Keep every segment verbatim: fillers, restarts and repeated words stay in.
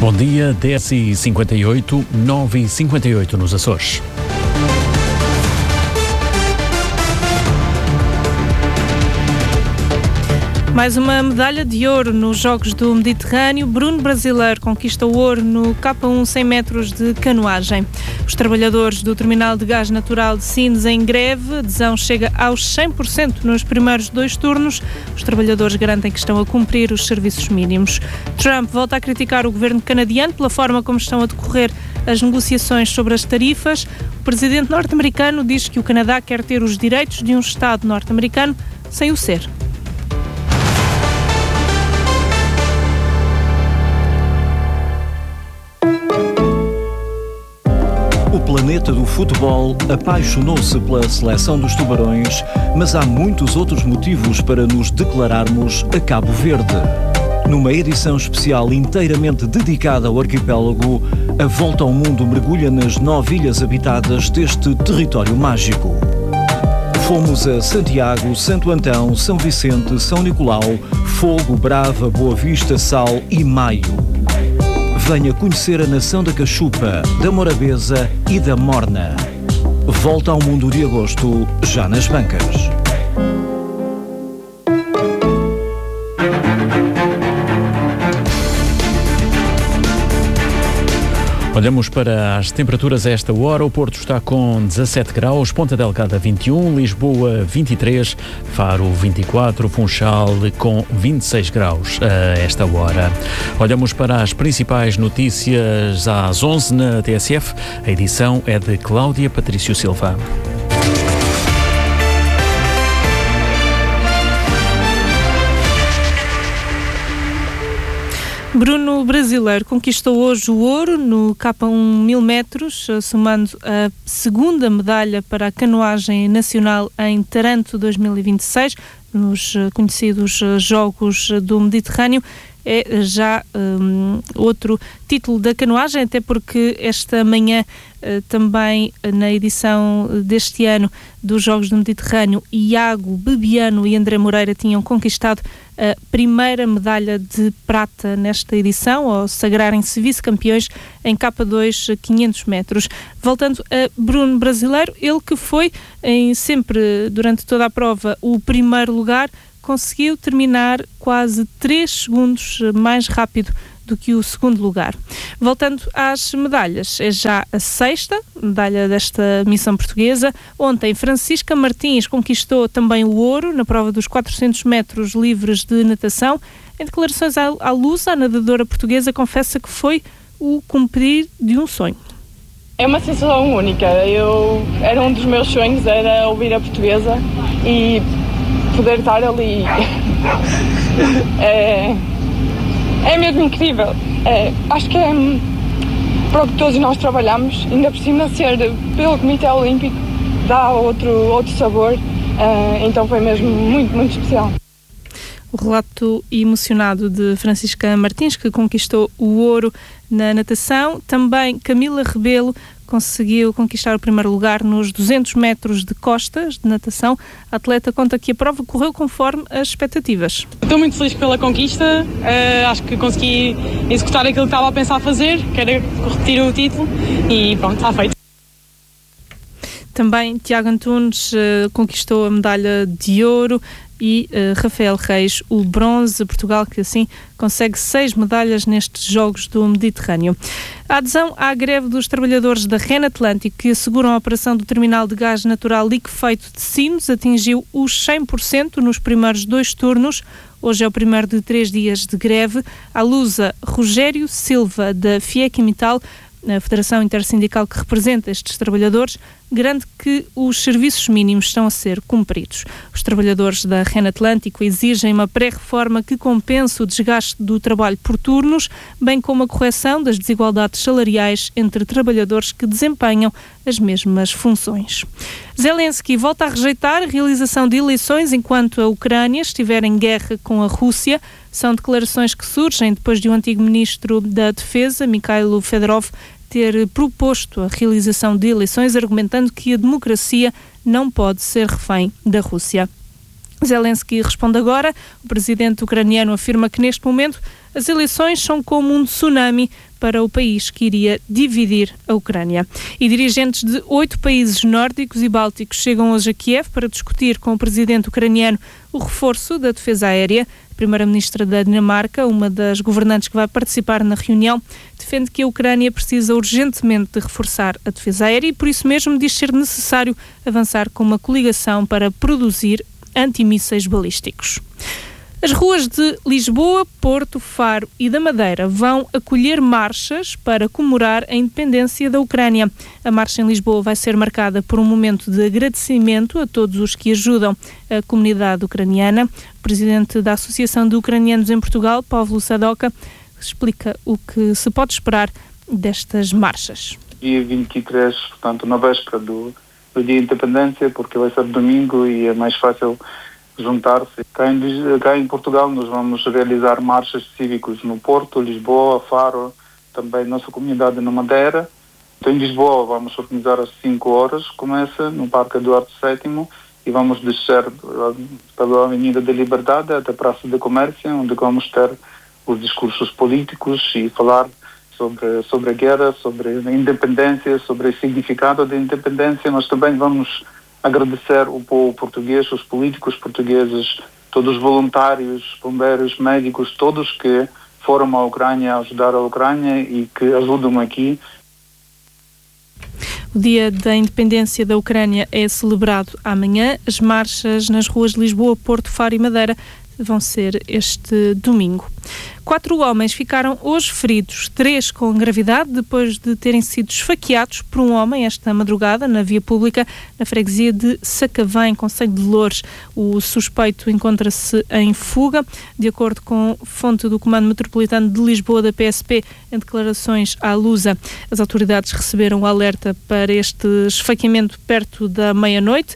Bom dia, dez e cinquenta e oito, nove e cinquenta e oito nos Açores. Mais uma medalha de ouro nos Jogos do Mediterrâneo. Bruno Brasileiro conquista o ouro no K um cem metros de canoagem. Os trabalhadores do terminal de gás natural de Sines em greve. A adesão chega aos cem por cento nos primeiros dois turnos. Os trabalhadores garantem que estão a cumprir os serviços mínimos. Trump volta a criticar o governo canadiano pela forma como estão a decorrer as negociações sobre as tarifas. O presidente norte-americano diz que o Canadá quer ter os direitos de um Estado norte-americano sem o ser. O planeta do futebol apaixonou-se pela seleção dos Tubarões, mas há muitos outros motivos para nos declararmos a Cabo Verde. Numa edição especial inteiramente dedicada ao arquipélago, a Volta ao Mundo mergulha nas nove ilhas habitadas deste território mágico. Fomos a Santiago, Santo Antão, São Vicente, São Nicolau, Fogo, Brava, Boa Vista, Sal e Maio. Venha conhecer a nação da Cachupa, da Morabeza e da Morna. Volta ao Mundo de agosto, já nas bancas. Olhamos para as temperaturas a esta hora. O Porto está com dezassete graus, Ponta Delgada vinte e um, Lisboa vinte e três, Faro vinte e quatro, Funchal com vinte e seis graus a esta hora. Olhamos para as principais notícias às onze na T S F. A edição é de Cláudia Patrício Silva. Bruno Brasileiro conquistou hoje o ouro no K um mil metros, somando a segunda medalha para a canoagem nacional em Taranto dois mil e vinte e seis, nos conhecidos Jogos do Mediterrâneo. É já um, outro título da canoagem, até porque esta manhã uh, também uh, na edição deste ano dos Jogos do Mediterrâneo, Iago, Bebiano e André Moreira tinham conquistado a primeira medalha de prata nesta edição, ao sagrarem-se vice-campeões em K dois quinhentos metros. Voltando a Bruno Brasileiro, ele que foi em, sempre durante toda a prova o primeiro lugar, conseguiu terminar quase três segundos mais rápido do que o segundo lugar. Voltando às medalhas, é já a sexta medalha desta missão portuguesa. Ontem, Francisca Martins conquistou também o ouro na prova dos quatrocentos metros livres de natação. Em declarações à, à Lusa, a nadadora portuguesa confessa que foi o cumprir de um sonho. É uma sensação única. Eu, era um dos meus sonhos, era ouvir a portuguesa e poder estar ali é, é mesmo incrível. É, acho que é para o que todos nós trabalhamos, ainda por cima ser pelo Comitê Olímpico dá outro, outro sabor, é, então foi mesmo muito, muito especial. O relato emocionado de Francisca Martins, que conquistou o ouro na natação. Também Camila Rebelo conseguiu conquistar o primeiro lugar nos duzentos metros de costas de natação. A atleta conta que a prova correu conforme as expectativas. Estou muito feliz pela conquista, uh, acho que consegui executar aquilo que estava a pensar fazer, que era repetir o título e pronto, está feito. Também Tiago Antunes uh, conquistou a medalha de ouro e uh, Rafael Reis o bronze. Portugal que assim consegue seis medalhas nestes Jogos do Mediterrâneo. A adesão à greve dos trabalhadores da REN Atlântico, que asseguram a operação do terminal de gás natural liquefeito de Sines, atingiu os cem por cento nos primeiros dois turnos. Hoje é o primeiro de três dias de greve. À Lusa, Rogério Silva, da Fiecimital, a Federação Intersindical que representa estes trabalhadores, garante que os serviços mínimos estão a ser cumpridos. Os trabalhadores da REN Atlântico exigem uma pré-reforma que compense o desgaste do trabalho por turnos, bem como a correção das desigualdades salariais entre trabalhadores que desempenham as mesmas funções. Zelensky volta a rejeitar a realização de eleições enquanto a Ucrânia estiver em guerra com a Rússia. São declarações que surgem depois de um antigo ministro da Defesa, Mikhailo Fedorov, ter proposto a realização de eleições, argumentando que a democracia não pode ser refém da Rússia. Zelensky responde agora. O presidente ucraniano afirma que neste momento as eleições são como um tsunami para o país que iria dividir a Ucrânia. E dirigentes de oito países nórdicos e bálticos chegam hoje a Kiev para discutir com o presidente ucraniano o reforço da defesa aérea. A primeira-ministra da Dinamarca, uma das governantes que vai participar na reunião, defende que a Ucrânia precisa urgentemente de reforçar a defesa aérea e por isso mesmo diz ser necessário avançar com uma coligação para produzir antimísseis balísticos. As ruas de Lisboa, Porto, Faro e da Madeira vão acolher marchas para comemorar a independência da Ucrânia. A marcha em Lisboa vai ser marcada por um momento de agradecimento a todos os que ajudam a comunidade ucraniana. O presidente da Associação de Ucranianos em Portugal, Pavlo Sadoka, explica o que se pode esperar destas marchas. Dia vinte e três, portanto, na véspera do, do Dia da Independência, porque vai ser domingo e é mais fácil juntar-se. Cá em, cá em Portugal nós vamos realizar marchas cívicos no Porto, Lisboa, Faro, também nossa comunidade na Madeira. Então, em Lisboa vamos organizar às cinco horas, começa no Parque Eduardo sétimo e vamos descer pela Avenida da Liberdade até a Praça do Comércio, onde vamos ter os discursos políticos e falar sobre, sobre a guerra, sobre a independência, sobre o significado da independência, mas também vamos agradecer o povo português, os políticos portugueses, todos os voluntários, bombeiros, médicos, todos que foram à Ucrânia ajudar a Ucrânia e que ajudam aqui. O Dia da Independência da Ucrânia é celebrado amanhã. As marchas nas ruas de Lisboa, Porto, Faro e Madeira vão ser este domingo. Quatro homens ficaram hoje feridos, três com gravidade, depois de terem sido esfaqueados por um homem esta madrugada na via pública, na freguesia de Sacavém, concelho de Loures. O suspeito encontra-se em fuga. De acordo com fonte do Comando Metropolitano de Lisboa da P S P, em declarações à Lusa, as autoridades receberam o alerta para este esfaqueamento perto da meia-noite,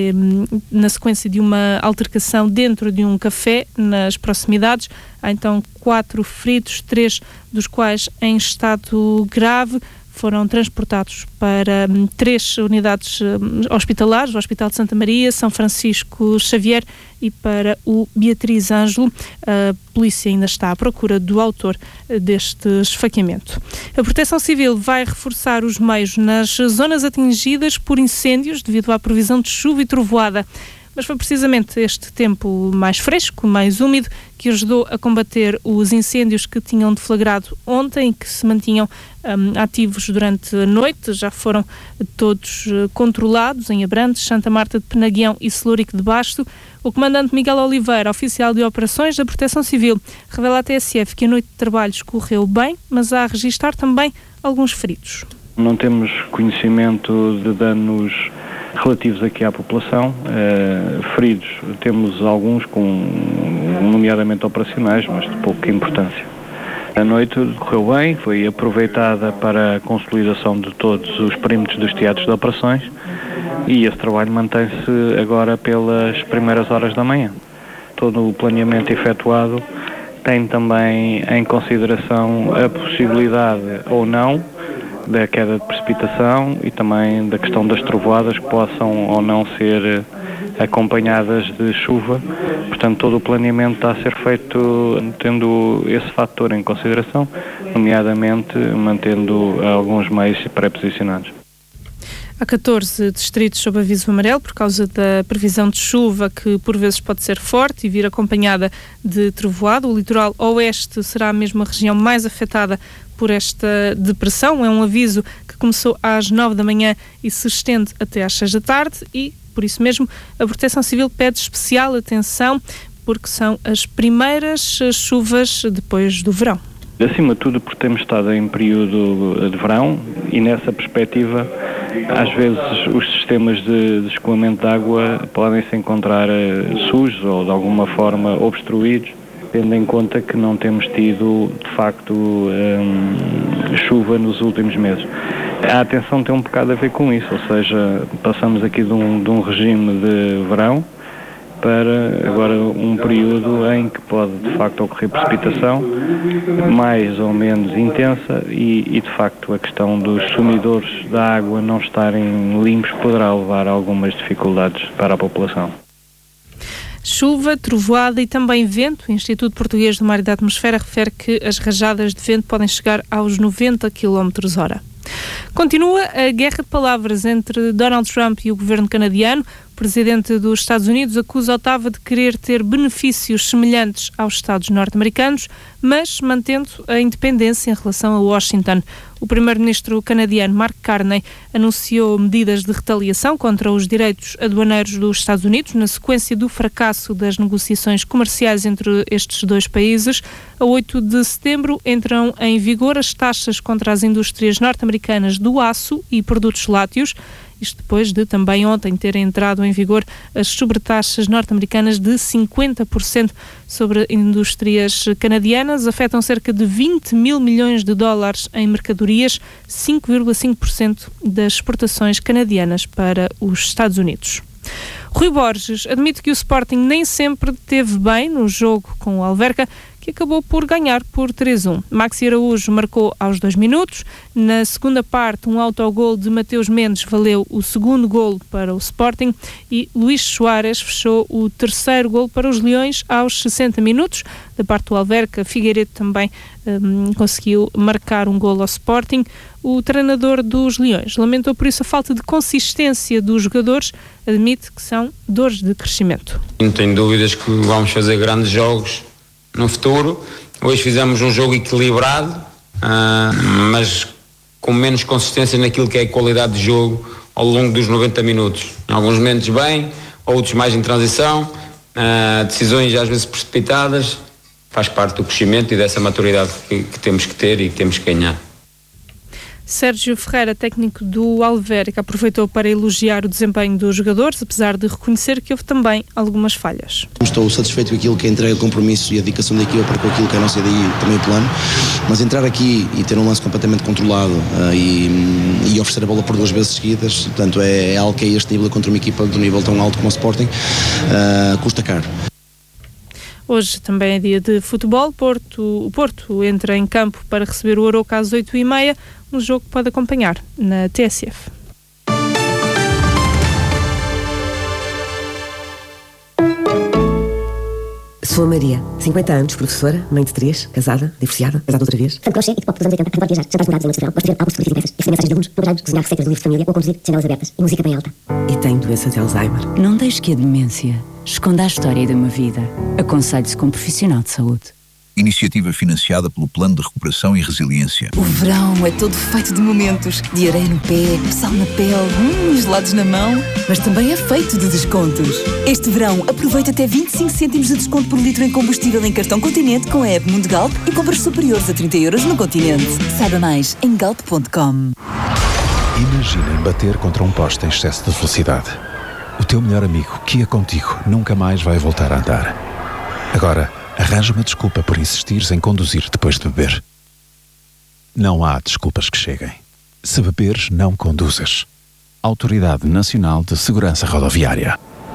na sequência de uma altercação dentro de um café nas proximidades. Há então quatro feridos, três dos quais em estado grave. Foram transportados para hum, três unidades hum, hospitalares, o Hospital de Santa Maria, São Francisco Xavier e para o Beatriz Ângelo. A polícia ainda está à procura do autor deste esfaqueamento. A Proteção Civil vai reforçar os meios nas zonas atingidas por incêndios devido à previsão de chuva e trovoada. Mas foi precisamente este tempo mais fresco, mais úmido, que ajudou a combater os incêndios que tinham deflagrado ontem e que se mantinham um, ativos durante a noite. Já foram todos uh, controlados em Abrantes, Santa Marta de Penaguião e Celúrico de Basto. O comandante Miguel Oliveira, oficial de operações da Proteção Civil, revela à T S F que a noite de trabalhos correu bem, mas há a registrar também alguns feridos. Não temos conhecimento de danos relativos aqui à população. Uh, feridos temos alguns, com, nomeadamente operacionais, mas de pouca importância. A noite correu bem, foi aproveitada para a consolidação de todos os perímetros dos teatros de operações e esse trabalho mantém-se agora pelas primeiras horas da manhã. Todo o planeamento efetuado tem também em consideração a possibilidade ou não da queda de precipitação e também da questão das trovoadas que possam ou não ser acompanhadas de chuva. Portanto, todo o planeamento está a ser feito tendo esse fator em consideração, nomeadamente mantendo alguns meios pré-posicionados. Há catorze distritos sob aviso amarelo por causa da previsão de chuva que por vezes pode ser forte e vir acompanhada de trovoada. O litoral oeste será a mesma região mais afetada por esta depressão. É um aviso que começou às nove da manhã e se estende até às seis da tarde e, por isso mesmo, a Proteção Civil pede especial atenção porque são as primeiras chuvas depois do verão. Acima de tudo porque temos estado em período de verão e nessa perspectiva às vezes os sistemas de, de escoamento de água podem se encontrar uh, sujos ou de alguma forma obstruídos, tendo em conta que não temos tido de facto um, chuva nos últimos meses. A atenção tem um bocado a ver com isso, ou seja, passamos aqui de um, de um regime de verão para agora um período em que pode de facto ocorrer precipitação mais ou menos intensa e, e de facto a questão dos sumidores da água não estarem limpos poderá levar a algumas dificuldades para a população. Chuva, trovoada e também vento. O Instituto Português do Mar e da Atmosfera refere que as rajadas de vento podem chegar aos noventa quilómetros por hora. Continua a guerra de palavras entre Donald Trump e o governo canadiano. O presidente dos Estados Unidos acusa Ottawa de querer ter benefícios semelhantes aos Estados norte-americanos, mas mantendo a independência em relação a Washington. O primeiro-ministro canadiano Mark Carney anunciou medidas de retaliação contra os direitos aduaneiros dos Estados Unidos na sequência do fracasso das negociações comerciais entre estes dois países. A oito de setembro entram em vigor as taxas contra as indústrias norte-americanas do aço e produtos lácteos. Isto depois de também ontem terem entrado em vigor as sobretaxas norte-americanas de cinquenta por cento sobre indústrias canadianas. Afetam cerca de vinte mil milhões de dólares em mercadorias, cinco vírgula cinco por cento das exportações canadianas para os Estados Unidos. Rui Borges admite que o Sporting nem sempre teve bem no jogo com o Alverca, que acabou por ganhar por três a um. Maxi Araújo marcou aos dois minutos. Na segunda parte, um autogol de Mateus Mendes valeu o segundo golo para o Sporting e Luís Soares fechou o terceiro golo para os Leões aos sessenta minutos. Da parte do Alverca, Figueiredo também um, conseguiu marcar um golo ao Sporting. O treinador dos Leões lamentou por isso a falta de consistência dos jogadores, admite que são dores de crescimento. Não tenho dúvidas que vamos fazer grandes jogos no futuro. Hoje fizemos um jogo equilibrado, uh, mas com menos consistência naquilo que é a qualidade de jogo ao longo dos noventa minutos. Em alguns momentos bem, outros mais em transição, uh, decisões às vezes precipitadas. Faz parte do crescimento e dessa maturidade que, que temos que ter e que temos que ganhar. Sérgio Ferreira, técnico do Alverca, aproveitou para elogiar o desempenho dos jogadores, apesar de reconhecer que houve também algumas falhas. Estou satisfeito com aquilo que é a entrega, o compromisso e a dedicação da equipa para com aquilo que é a nossa ideia e também o plano, mas entrar aqui e ter um lance completamente controlado uh, e, e oferecer a bola por duas vezes seguidas, portanto é, é algo que é este nível contra uma equipa de um nível tão alto como o Sporting, uh, custa caro. Hoje também é dia de futebol. Porto, o Porto entra em campo para receber o Arouca às oito e meia, um jogo que pode acompanhar na T S F. Sou a Maria, cinquenta anos, professora, mãe de três, casada, divorciada, casada outra vez. Fã de crochê e de pop dos anos oitenta, recordo viajar, jantares mudados em noites de verão, gosto de ver álbuns de fotografias impressas, receber mensagens de alunos, namorados, desenhar receitas do livro de família ou conduzir janelas abertas e música bem alta. E tenho doença de Alzheimer. Não deixe que a demência esconda a história de uma vida. Aconselhe-se com um profissional de saúde. Iniciativa financiada pelo Plano de Recuperação e Resiliência. O verão é todo feito de momentos. De areia no pé, sal na pele, hum, gelados na mão. Mas também é feito de descontos. Este verão, aproveita até vinte e cinco cêntimos de desconto por litro em combustível em cartão Continente com a app Mundo Galp e compras superiores a trinta euros no Continente. Saiba mais em galp ponto com. Imaginem bater contra um poste em excesso de velocidade. O teu melhor amigo, que ia contigo, nunca mais vai voltar a andar. Agora, arranja uma desculpa por insistires em conduzir depois de beber. Não há desculpas que cheguem. Se beberes, não conduzas. Autoridade Nacional de Segurança Rodoviária.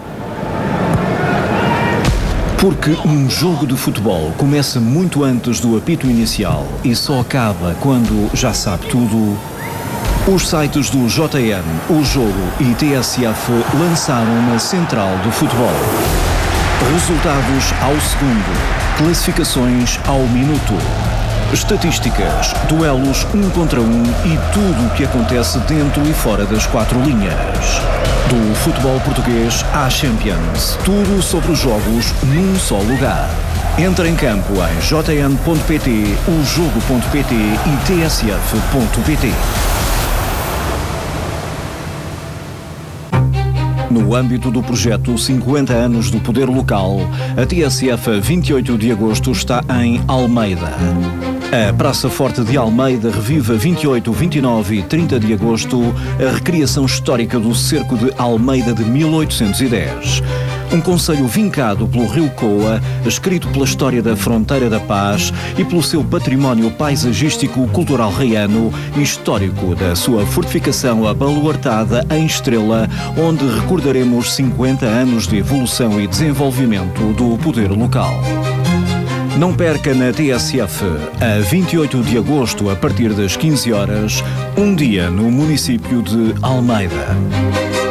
Porque um jogo de futebol começa muito antes do apito inicial e só acaba quando já sabe tudo, os sites do J N, O Jogo e T S F lançaram uma central do futebol. Resultados ao segundo, classificações ao minuto, estatísticas, duelos um contra um e tudo o que acontece dentro e fora das quatro linhas. Do futebol português à Champions, tudo sobre os jogos num só lugar. Entra em campo em j n ponto p t, o jogo ponto p t e t s f ponto p t. No âmbito do projeto cinquenta anos do Poder Local, a T S F a vinte e oito de agosto está em Almeida. A Praça Forte de Almeida revive a vinte e oito, vinte e nove e trinta de agosto a recriação histórica do Cerco de Almeida de mil oitocentos e dez. Um concelho vincado pelo Rio Coa, escrito pela história da Fronteira da Paz e pelo seu património paisagístico, cultural reiano e histórico da sua fortificação abaluartada em Estrela, onde recordaremos cinquenta anos de evolução e desenvolvimento do poder local. Não perca na T S F, a vinte e oito de agosto, a partir das quinze horas, um dia no município de Almeida.